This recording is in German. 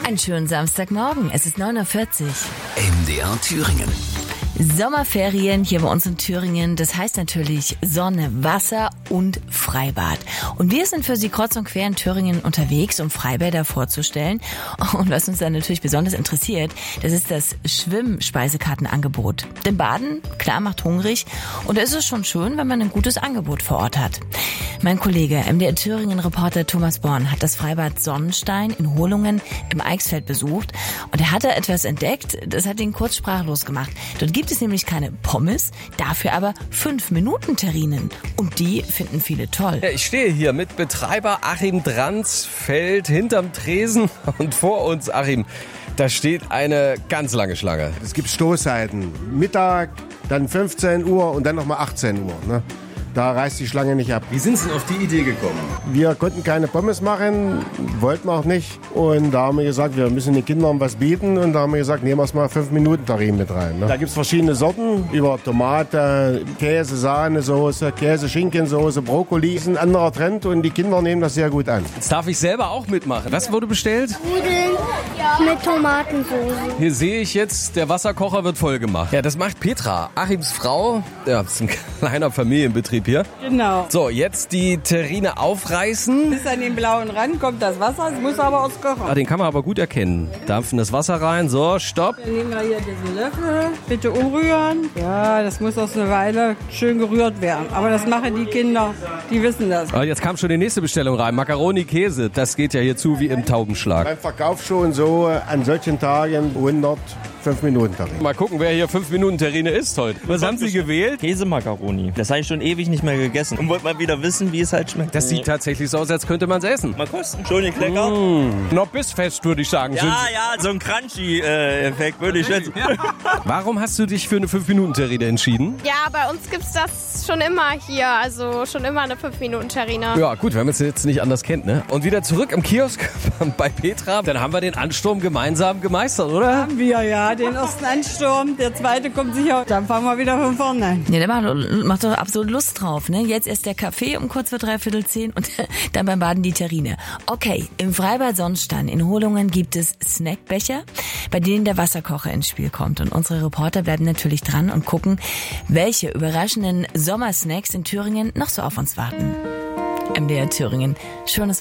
Einen schönen Samstagmorgen, es ist 9:40 Uhr. MDR Thüringen. Sommerferien hier bei uns in Thüringen, das heißt natürlich Sonne, Wasser und Freibad. Und wir sind für Sie kreuz und quer in Thüringen unterwegs, um Freibäder vorzustellen. Und was uns dann natürlich besonders interessiert, das ist das Schwimmspeisekartenangebot. Denn Baden, klar, macht hungrig und da ist es schon schön, wenn man ein gutes Angebot vor Ort hat. Mein Kollege, MDR Thüringen-Reporter Thomas Born, hat das Freibad Sonnenstein in Holungen im Eichsfeld besucht und er hat da etwas entdeckt, das hat ihn kurz sprachlos gemacht. Dort gibt es nämlich keine Pommes, dafür aber 5-Minuten-Terrinen. Und die finden viele toll. Ja, ich stehe hier mit Betreiber Achim Dransfeld hinterm Tresen und vor uns, Achim, da steht eine ganz lange Schlange. Es gibt Stoßzeiten. Mittag, dann 15 Uhr und dann nochmal 18 Uhr. Ne? Da reißt die Schlange nicht ab. Wie sind Sie denn auf die Idee gekommen? Wir konnten keine Pommes machen, wollten wir auch nicht. Und da haben wir gesagt, wir müssen den Kindern was bieten. Und da haben wir gesagt, nehmen wir es mal 5-Minuten-Terrinen mit rein. Ne? Da gibt es verschiedene Sorten, über Tomate, Käse, Sahnesoße, Käse-Schinkensoße, Brokkoli. Das ist ein anderer Trend und die Kinder nehmen das sehr gut an. Jetzt darf ich selber auch mitmachen. Was wurde bestellt? Nudeln mit Tomatensauce. Hier sehe ich jetzt, der Wasserkocher wird voll gemacht. Ja, das macht Petra, Achims Frau. Ja, das ist ein kleiner Familienbetrieb hier. Genau. So, jetzt die Terrine aufreißen. Bis an den blauen Rand kommt das Wasser, es muss aber auskochen. Ah, den kann man aber gut erkennen. Dampfen das Wasser rein, so, stopp. Dann nehmen wir hier diesen Löffel, bitte umrühren. Ja, das muss auch eine Weile schön gerührt werden. Aber das machen die Kinder, die wissen das. Ah, jetzt kam schon die nächste Bestellung rein. Macaroni, Käse, das geht ja hier zu wie im Taubenschlag. Beim Verkauf schon so an solchen Tagen 100 5-Minuten-Terrine. Mal gucken, wer hier 5-Minuten-Terrine isst heute. Was haben Sie gewählt? Käsemacaroni. Das habe ich schon ewig nicht mehr gegessen. Und wollte mal wieder wissen, wie es halt schmeckt. Das sieht tatsächlich so aus, als könnte man es essen. Mal kosten. Schon nicht lecker? Noch bissfest, würde ich sagen. Ja, so ein Crunchy-Effekt würde ich jetzt. Warum hast du dich für eine 5-Minuten-Terrine entschieden? Ja, bei uns gibt's das schon immer hier, also schon immer eine 5-Minuten-Terrine. Ja, gut, wenn man es jetzt nicht anders kennt, ne? Und wieder zurück im Kiosk bei Petra. Dann haben wir den Ansturm gemeinsam gemeistert, oder? Haben wir ja den ersten Ansturm, der zweite kommt sicher. Dann fangen wir wieder von vorne an. Ja, der macht doch absolut Lust drauf, ne? Jetzt erst der Kaffee um kurz vor 9:45 und dann beim Baden die Terrine. Okay, im Freibad Sonnenstein in Holungen gibt es Snackbecher, bei denen der Wasserkocher ins Spiel kommt. Und unsere Reporter bleiben natürlich dran und gucken, welche überraschenden Sommersnacks in Thüringen noch so auf uns warten. MDR Thüringen. Schönes